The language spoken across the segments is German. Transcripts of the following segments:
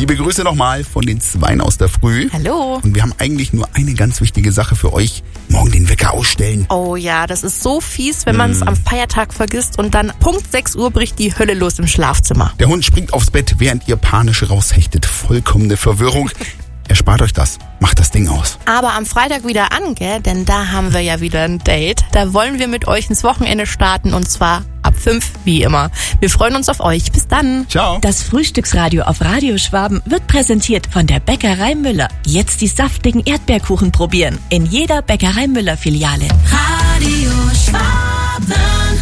Liebe Grüße nochmal von den Zweien aus der Früh. Hallo. Und wir haben eigentlich nur eine ganz wichtige Sache für euch. Morgen den Wecker ausstellen. Oh ja, das ist so fies, wenn man es am Feiertag vergisst und dann Punkt 6 Uhr bricht die Hölle los im Schlafzimmer. Der Hund springt aufs Bett, während ihr panisch raushechtet. Vollkommene Verwirrung. Erspart euch das. Macht das Ding aus. Aber am Freitag wieder an, gell? Denn da haben wir ja wieder ein Date. Da wollen wir mit euch ins Wochenende starten und zwar ab 5, wie immer. Wir freuen uns auf euch. Bis dann. Ciao. Das Frühstücksradio auf Radio Schwaben wird präsentiert von der Bäckerei Müller. Jetzt die saftigen Erdbeerkuchen probieren. In jeder Bäckerei Müller Filiale. Radio Schwaben.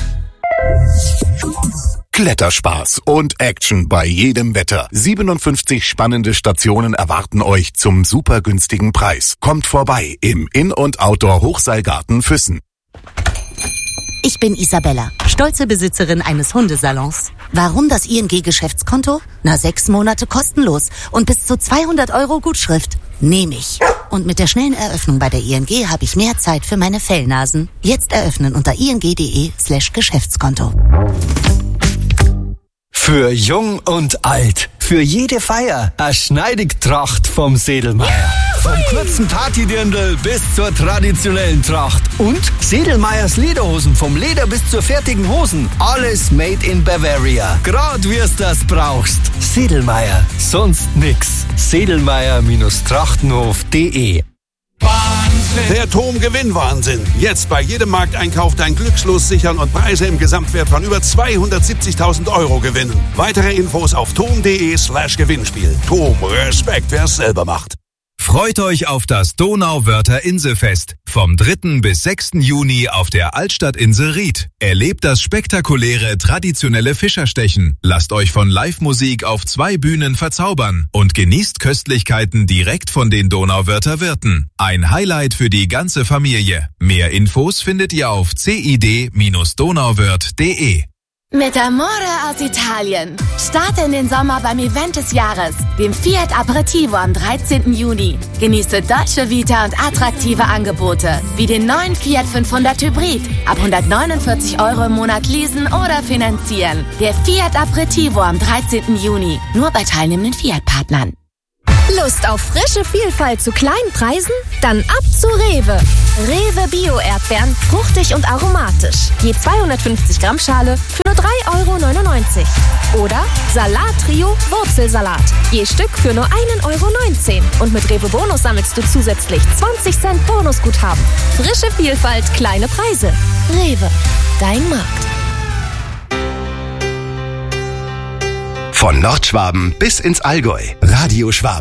Kletterspaß und Action bei jedem Wetter. 57 spannende Stationen erwarten euch zum super günstigen Preis. Kommt vorbei im In- und Outdoor-Hochseilgarten Füssen. Ich bin Isabella, stolze Besitzerin eines Hundesalons. Warum das ING-Geschäftskonto? 6 Monate kostenlos und bis zu 200 € Gutschrift. Nehme ich. Und mit der schnellen Eröffnung bei der ING habe ich mehr Zeit für meine Fellnasen. Jetzt eröffnen unter ing.de/Geschäftskonto. Für jung und alt, für jede Feier, eine Schneidigtracht vom Sedelmeier. Vom kurzen Partydirndl bis zur traditionellen Tracht. Und Sedelmeiers Lederhosen, vom Leder bis zur fertigen Hosen. Alles made in Bavaria. Grad wie's das brauchst. Sedelmeier, sonst nix. Sedelmeier-trachtenhof.de. Der TOM-Gewinnwahnsinn. Jetzt bei jedem Markteinkauf dein Glückslos sichern und Preise im Gesamtwert von über 270.000 € gewinnen. Weitere Infos auf tom.de/Gewinnspiel. TOM, Respekt, wer's selber macht. Freut euch auf das Donauwörter-Inselfest vom 3. bis 6. Juni auf der Altstadtinsel Ried. Erlebt das spektakuläre traditionelle Fischerstechen, lasst euch von Live-Musik auf 2 Bühnen verzaubern und genießt Köstlichkeiten direkt von den Donauwörter Wirten. Ein Highlight für die ganze Familie. Mehr Infos findet ihr auf cid-donauwört.de. Mit Amore aus Italien. Starte in den Sommer beim Event des Jahres, dem Fiat Aperitivo am 13. Juni. Genieße deutsche Vita und attraktive Angebote, wie den neuen Fiat 500 Hybrid. Ab 149 € im Monat leasen oder finanzieren. Der Fiat Aperitivo am 13. Juni. Nur bei teilnehmenden Fiat-Partnern. Lust auf frische Vielfalt zu kleinen Preisen? Dann ab zu Rewe. Rewe Bio-Erdbeeren, fruchtig und aromatisch. Je 250 Gramm Schale für nur 3,99 € Oder Salat-Trio Wurzelsalat. Je Stück für nur 1,19 € Und mit Rewe Bonus sammelst du zusätzlich 20 Cent Bonusguthaben. Frische Vielfalt, kleine Preise. Rewe, dein Markt. Von Nordschwaben bis ins Allgäu. Radio Schwaben.